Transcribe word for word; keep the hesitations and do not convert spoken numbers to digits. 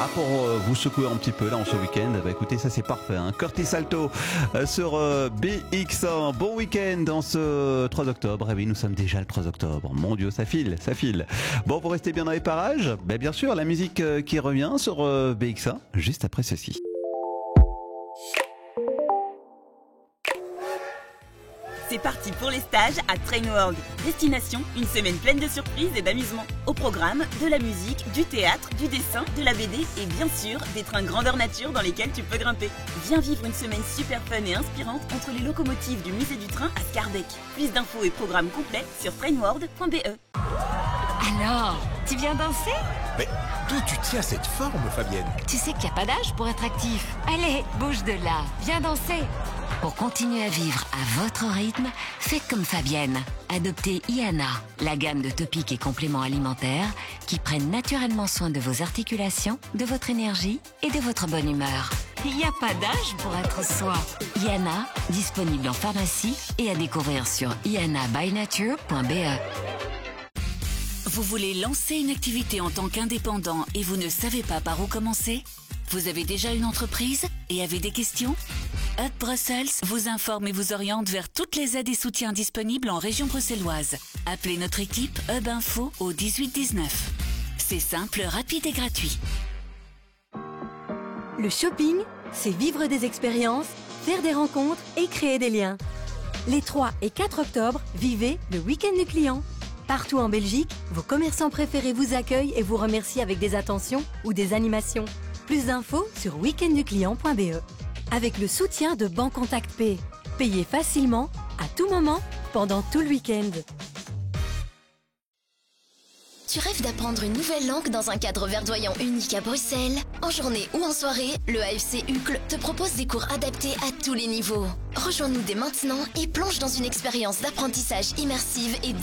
pour euh, vous secouer un petit peu là en ce week-end. Bah écoutez, ça c'est parfait. Hein. Curtis Alto euh, sur euh, B X un. Bon week-end dans ce trois octobre. Eh oui, nous sommes déjà le trois octobre. Mon Dieu, ça file, ça file. Bon, vous restez bien dans les parages. Bah, bien sûr, la musique euh, qui revient sur euh, B X un juste après ceci. C'est parti pour les stages à Train World. Destination, une semaine pleine de surprises et d'amusement. Au programme, de la musique, du théâtre, du dessin, de la B D et bien sûr, des trains grandeur nature dans lesquels tu peux grimper. Viens vivre une semaine super fun et inspirante entre les locomotives du musée du train à Scarbeck. Plus d'infos et programmes complets sur trainworld point b e. Alors, tu viens danser? Mais d'où tu tiens cette forme, Fabienne? Tu sais qu'il n'y a pas d'âge pour être actif. Allez, bouge de là, viens danser. Pour continuer à vivre à votre rythme, faites comme Fabienne. Adoptez Iana, la gamme de topiques et compléments alimentaires qui prennent naturellement soin de vos articulations, de votre énergie et de votre bonne humeur. Il n'y a pas d'âge pour être soi. Iana, disponible en pharmacie et à découvrir sur iana by nature point b e. Vous voulez lancer une activité en tant qu'indépendant et vous ne savez pas par où commencer? Vous avez déjà une entreprise et avez des questions? Hub Brussels vous informe et vous oriente vers toutes les aides et soutiens disponibles en région bruxelloise. Appelez notre équipe Hub Info au dix-huit dix-neuf. C'est simple, rapide et gratuit. Le shopping, c'est vivre des expériences, faire des rencontres et créer des liens. Les trois et quatre octobre, vivez le week-end du client. Partout en Belgique, vos commerçants préférés vous accueillent et vous remercient avec des attentions ou des animations. Plus d'infos sur weekend du client point b e. Avec le soutien de Bancontact Pay. Payez facilement, à tout moment, pendant tout le week-end. Tu rêves d'apprendre une nouvelle langue dans un cadre verdoyant unique à Bruxelles? En journée ou en soirée, le A F C U C L te propose des cours adaptés à tous les niveaux. Rejoins-nous dès maintenant et plonge dans une expérience d'apprentissage immersive et